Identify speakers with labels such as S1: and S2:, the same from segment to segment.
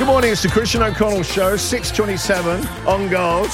S1: Good morning, it's the Christian O'Connell Show, 6:27 on Gold.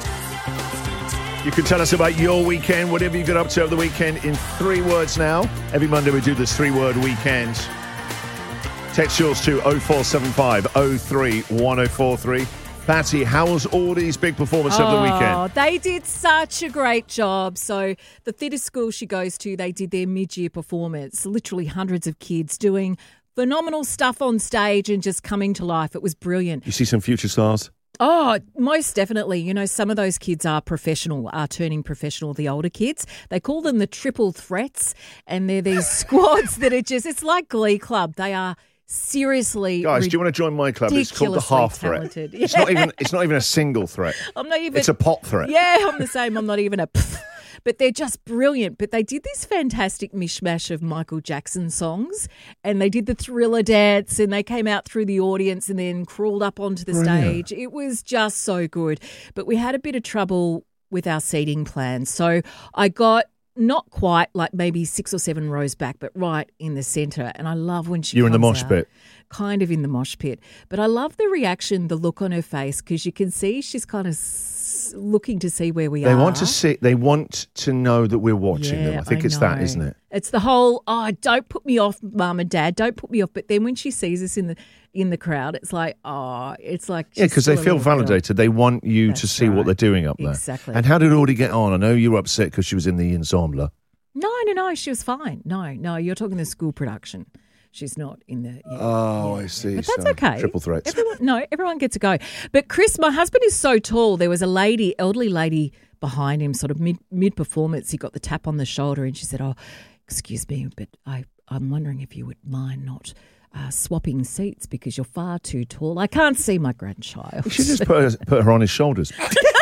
S1: You can tell us about your weekend, whatever you got up to over the weekend, in 3 words now. Every Monday we do this 3-word weekend. Text yours to 0475 03 1043. Patty, how was all these big performances over the weekend?
S2: They did such a great job. So the theatre school she goes to, they did their mid-year performance. Literally hundreds of kids doing phenomenal stuff on stage and just coming to life. It was brilliant.
S1: You see some future stars?
S2: Oh, most definitely. You know, some of those kids are turning professional, the older kids. They call them the triple threats, and they're these squads that are just, it's like Glee Club. They are seriously
S1: Guys, do you want to join my club? It's called the half threat.
S2: Yeah.
S1: It's not even a single threat. It's a pot threat.
S2: Yeah, I'm the same. I'm not even a but they're just brilliant. But they did this fantastic mishmash of Michael Jackson songs, and they did the Thriller dance, and they came out through the audience and then crawled up onto the stage. It was just so good. But we had a bit of trouble with our seating plan. So I got not quite like maybe 6 or 7 rows back, but right in the centre. And I love when she
S1: You're in the
S2: comes
S1: mosh
S2: out,
S1: pit.
S2: kind of in the mosh pit. But I love the reaction, the look on her face, because you can see she's kind of looking to see where we are.
S1: They want to know that we're watching them. I think it's that, isn't it?
S2: It's the whole, don't put me off, Mum and Dad, don't put me off. But then when she sees us in the crowd, it's like,
S1: because they feel validated. They want you to see what they're doing up there.
S2: Exactly.
S1: And how did Audie get on? I know you were upset because she was in the ensemble.
S2: No, she was fine. No, you're talking the school production. She's not in the...
S1: I see.
S2: But that's okay.
S1: Triple threats.
S2: Everyone gets a go. But Chris, my husband is so tall. There was a elderly lady behind him, sort of mid-performance. He got the tap on the shoulder and she said, excuse me, but I'm wondering if you would mind not swapping seats because you're far too tall. I can't see my grandchild.
S1: You should just put her on his shoulders.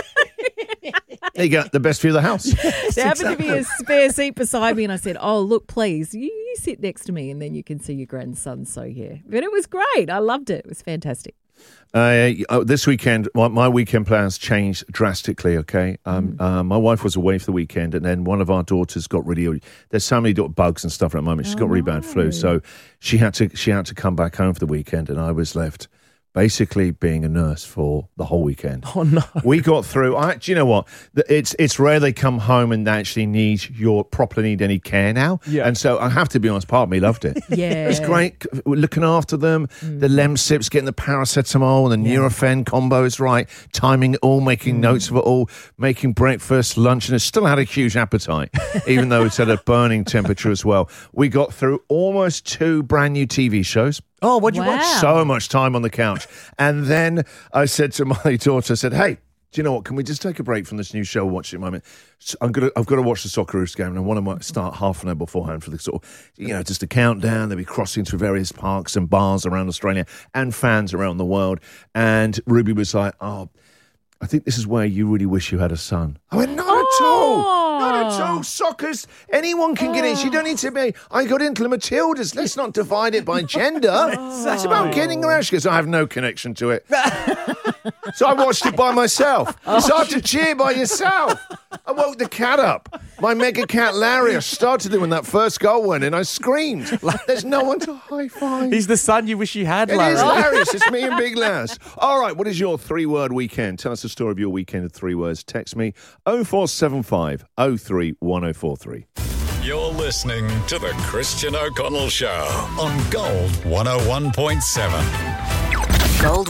S1: There you go, the best view of the house.
S2: There happened to be a spare seat beside me and I said, look, please, you sit next to me and then you can see your grandson. So, yeah. But it was great. I loved it. It was fantastic.
S1: This weekend, my weekend plans changed drastically, okay? My wife was away for the weekend and then one of our daughters got really ill. There's so many bugs and stuff at the moment. She's got really bad flu. So she had to come back home for the weekend and I was left basically being a nurse for the whole weekend.
S3: Oh, no.
S1: We got through. Do you know what? It's rare they come home and they actually properly need any care now.
S3: Yeah.
S1: And so I have to be honest, part of me loved it.
S2: Yeah.
S1: It was great looking after them, the Lemsips, getting the paracetamol and the Nurofen combo is right, timing it all, making notes of it all, making breakfast, lunch, and it still had a huge appetite, even though it's at a burning temperature as well. We got through almost 2 brand new TV shows.
S3: Oh, what'd you watch?
S1: So much time on the couch. And then I said to my daughter, I said, hey, do you know what? Can we just take a break from this new show we're watching at the moment? So I've got to watch the Socceroos game and I want to start half an hour beforehand for the sort of, just a countdown. They'll be crossing through various parks and bars around Australia and fans around the world. And Ruby was like, I think this is where you really wish you had a son. I went, not at all. Not at all. Soccer's, anyone can get in. You don't need to be, I got into the Matildas. Let's not divide it by gender. It's about getting around. She goes, I have no connection to it. So I watched it by myself. You start to cheer by yourself. I woke the cat up. My mega cat Larry, I started it when that first goal went in. I screamed. There's no one to high five.
S3: He's the son you wish you had, Larry.
S1: It is Larry. It's me and Big Laz. All right, what is your 3-word weekend? Tell us the story of your weekend in 3 words. Text me 0475 03 1043.
S4: You're listening to the Christian O'Connell Show on Gold 101.7.
S5: Gold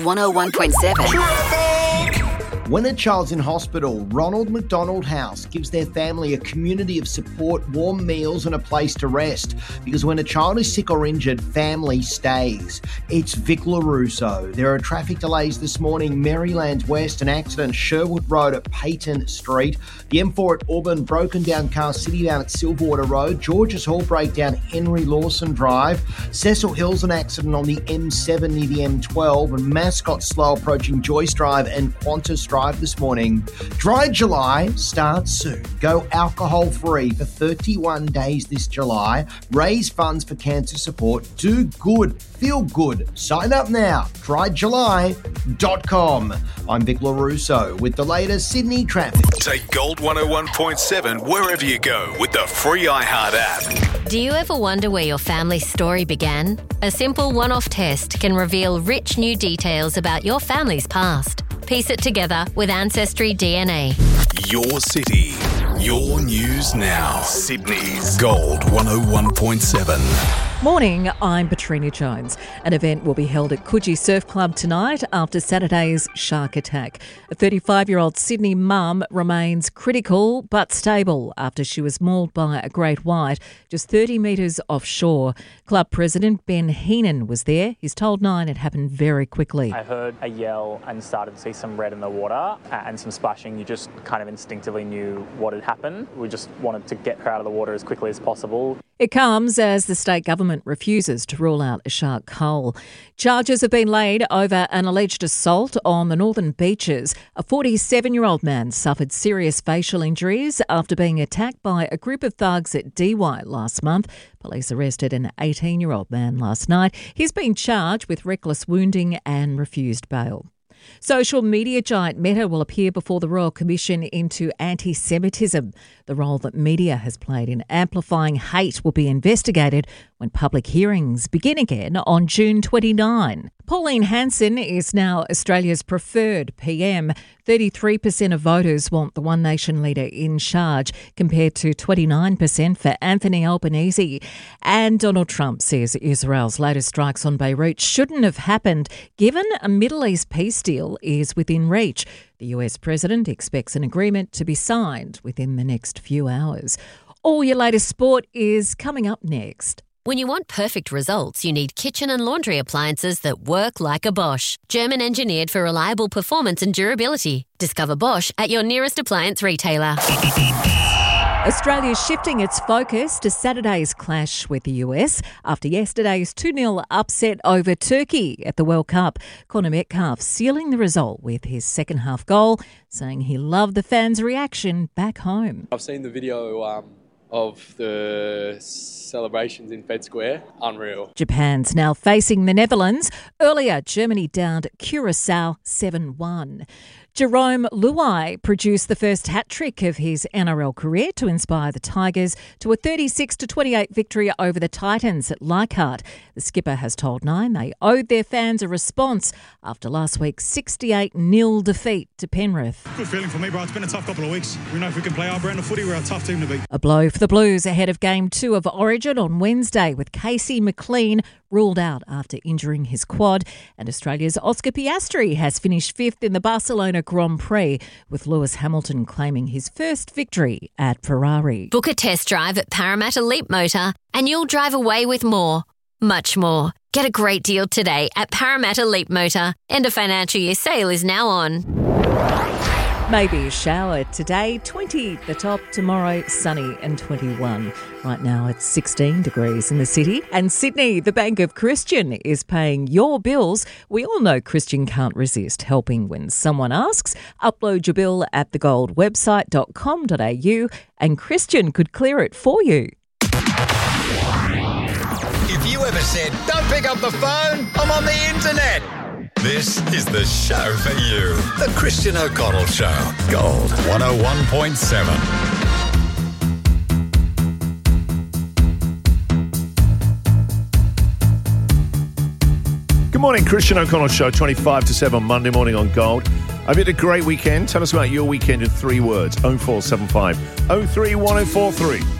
S5: 101.7.
S6: When a child's in hospital, Ronald McDonald House gives their family a community of support, warm meals and a place to rest. Because when a child is sick or injured, family stays. It's Vic LaRusso. There are traffic delays this morning. Maryland's West, an accident, Sherwood Road at Peyton Street. The M4 at Auburn, broken down car, City down at Silverwater Road. Georges Hall breakdown, Henry Lawson Drive. Cecil Hills, an accident on the M7 near the M12. And Mascot slow approaching Joyce Drive and Qantas Drive. Drive this morning. Dry July starts soon. Go alcohol-free for 31 days this July. Raise funds for cancer support. Do good. Feel good. Sign up now. tryjuly.com. I'm Vic LaRusso with the latest Sydney traffic.
S4: Take Gold 101.7 wherever you go with the free iHeart app.
S5: Do you ever wonder where your family's story began? A simple one-off test can reveal rich new details about your family's past. Piece it together with Ancestry DNA.
S4: Your city, your news now. Sydney's Gold 101.7.
S2: Morning, I'm Patrina Jones. An event will be held at Coogee Surf Club tonight after Saturday's shark attack. A 35-year-old Sydney mum remains critical but stable after she was mauled by a great white just 30 metres offshore. Club president Ben Heenan was there. He's told Nine it happened very quickly.
S7: I heard a yell and started to see some red in the water and some splashing. You just kind of instinctively knew what had happened. We just wanted to get her out of the water as quickly as possible.
S2: It comes as the state government refuses to rule out a shark cull. Charges have been laid over an alleged assault on the northern beaches. A 47-year-old man suffered serious facial injuries after being attacked by a group of thugs at Dee Why last month. Police arrested an 18-year-old man last night. He's been charged with reckless wounding and refused bail. Social media giant Meta will appear before the Royal Commission into anti-Semitism. The role that media has played in amplifying hate will be investigated when public hearings begin again on June 29. Pauline Hanson is now Australia's preferred PM. 33% of voters want the One Nation leader in charge, compared to 29% for Anthony Albanese. And Donald Trump says Israel's latest strikes on Beirut shouldn't have happened, given a Middle East peace deal is within reach. The US president expects an agreement to be signed within the next few hours. All your latest sport is coming up next.
S5: When you want perfect results, you need kitchen and laundry appliances that work like a Bosch. German engineered for reliable performance and durability. Discover Bosch at your nearest appliance retailer.
S2: Australia is shifting its focus to Saturday's clash with the US after yesterday's 2-0 upset over Turkey at the World Cup. Conor Metcalf sealing the result with his second-half goal, saying he loved the fans' reaction back home.
S8: I've seen the video of the celebrations in Fed Square. Unreal.
S2: Japan's now facing the Netherlands. Earlier, Germany downed Curacao 7-1. Jerome Luai produced the first hat-trick of his NRL career to inspire the Tigers to a 36-28 victory over the Titans at Leichhardt. The skipper has told Nine they owed their fans a response after last week's 68-0 defeat to Penrith.
S9: Good feeling for me, bro. It's been a tough couple of weeks. We know if we can play our brand of footy, we're a tough team to beat.
S2: A blow for the Blues ahead of Game 2 of Origin on Wednesday, with Casey McLean ruled out after injuring his quad. And Australia's Oscar Piastri has finished 5th in the Barcelona Grand Prix, with Lewis Hamilton claiming his first victory at Ferrari.
S5: Book a test drive at Parramatta Leap Motor and you'll drive away with more. Much more. Get a great deal today at Parramatta Leap Motor. End of financial year sale is now on.
S2: Maybe a shower today, 20 the top, tomorrow sunny and 21. Right now it's 16 degrees in the city. And Sydney, the Bank of Christian, is paying your bills. We all know Christian can't resist helping when someone asks. Upload your bill at thegoldwebsite.com.au and Christian could clear it for you.
S4: If you ever said, don't pick up the phone, I'm on the internet. This is the show for you. The Christian O'Connell Show. Gold 101.7.
S1: Good morning, Christian O'Connell Show, 25 to 7, Monday morning on Gold. I've had a great weekend. Tell us about your weekend in 3 words. 0475 03 1043.